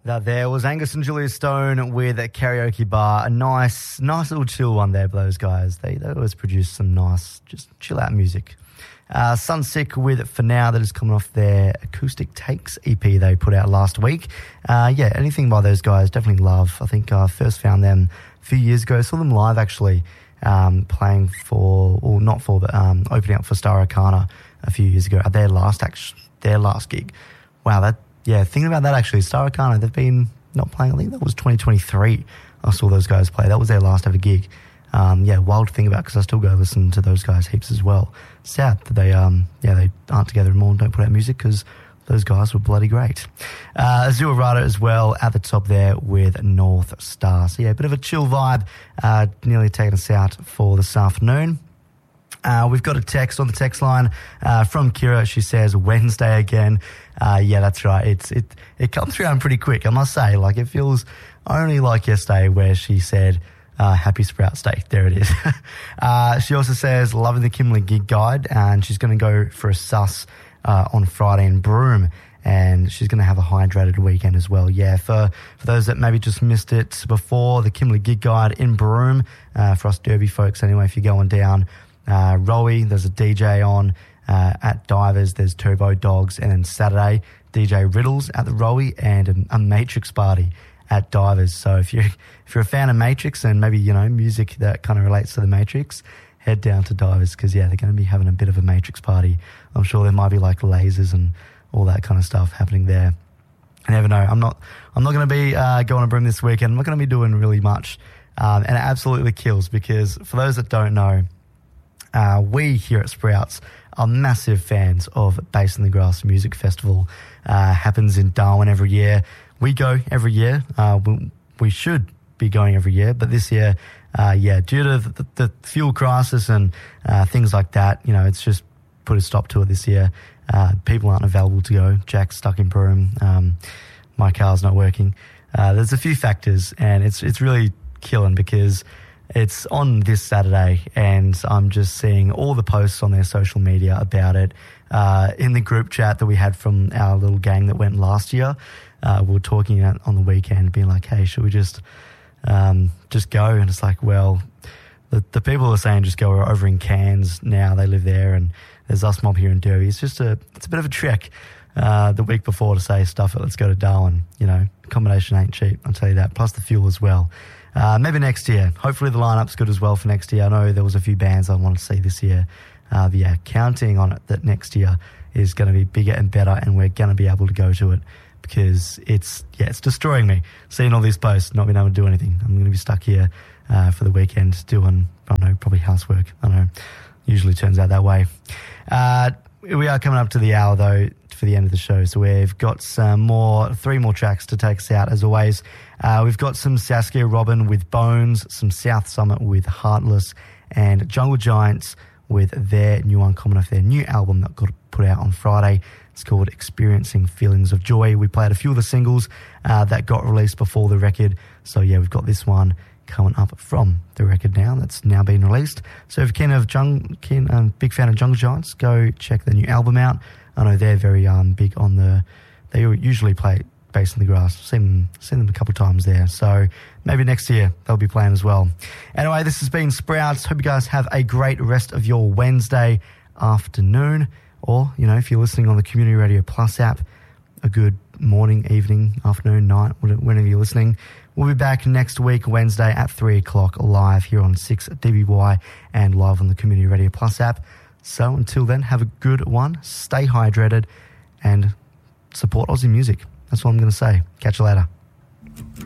That there was Angus and Julia Stone with a Karaoke Bar. A nice little chill one there for those guys. They always produce some nice, just chill out music. Sunsick with For Now, that is coming off their Acoustic Takes EP they put out last week. Anything by those guys, definitely love. I think I first found them a few years ago. Saw them live actually, playing for, or not for, but opening up for Star Arcana a few years ago at their last gig. Wow, thinking about that actually, Star Arcana, they've been not playing, I think that was 2023. I saw those guys play. That was their last ever gig. Wild to think about because I still go listen to those guys heaps as well. Sad that they aren't together anymore and don't put out music because those guys were bloody great. Azure Rada as well at the top there with North Star. So a bit of a chill vibe, nearly taking us out for this afternoon. We've got a text on the text line from Kira. She says Wednesday again. That's right. It comes around pretty quick, I must say. Like, it feels only like yesterday where she said happy Sprout Steak. There it is. She also says loving the Kimberley gig guide, and she's going to go for a sus on Friday in Broome, and she's going to have a hydrated weekend as well. For those that maybe just missed it before, the Kimberley gig guide in Broome, for us Derby folks anyway, if you're going down Rowie, there's a DJ on. At Divers, there's Turbo Dogs, and then Saturday, DJ Riddles at the Rowie, and a Matrix party at Divers. So if you're a fan of Matrix and maybe, music that kind of relates to the Matrix, head down to Divers because, they're going to be having a bit of a Matrix party. I'm sure there might be like lasers and all that kind of stuff happening there. I never know. I'm not going to be going to Broome this weekend. I'm not going to be doing really much. And it absolutely kills because for those that don't know, we here at Sprouts are massive fans of Bass in the Grass Music Festival. Happens in Darwin every year. We go every year. We should be going every year, but this year, due to the fuel crisis and things like that, it's just put a stop to it this year. People aren't available to go. Jack's stuck in Broome. My car's not working. There's a few factors, and it's really killing because it's on this Saturday, and I'm just seeing all the posts on their social media about it. In the group chat that we had from our little gang that went last year, we were talking on the weekend, being like, hey, should we just go? And it's like, well, the people are saying just go over in Cairns now. They live there, and there's us mob here in Derby. It's a bit of a trek the week before to say stuff it, let's go to Darwin. Accommodation ain't cheap, I'll tell you that, plus the fuel as well. Maybe next year. Hopefully the lineup's good as well for next year. I know there was a few bands I wanted to see this year. Counting on it that next year is going to be bigger and better, and we're going to be able to go to it because it's destroying me. Seeing all these posts, not being able to do anything. I'm going to be stuck here for the weekend doing, I don't know, probably housework. I don't know. Usually turns out that way. We are coming up to the hour though for the end of the show, so we've got three more tracks to take us out as always. We've got some Saskia Robin with Bones, some South Summit with Heartless, and Jungle Giants with their new one coming off their new album that got put out on Friday. It's called Experiencing Feelings of Joy. We played a few of the singles that got released before the record, so we've got this one coming up from the record now that's now been released. So if you're big fan of Jungle Giants, go check the new album out. I know they're very big on they usually play Bass in the Grass. Seen them a couple of times there. So maybe next year they'll be playing as well. Anyway, this has been Sprouts. Hope you guys have a great rest of your Wednesday afternoon. Or, if you're listening on the Community Radio Plus app, a good morning, evening, afternoon, night, whenever you're listening. We'll be back next week, Wednesday at 3 o'clock live here on 6 DBY and live on the Community Radio Plus app. So until then, have a good one, stay hydrated, and support Aussie music. That's what I'm going to say. Catch you later.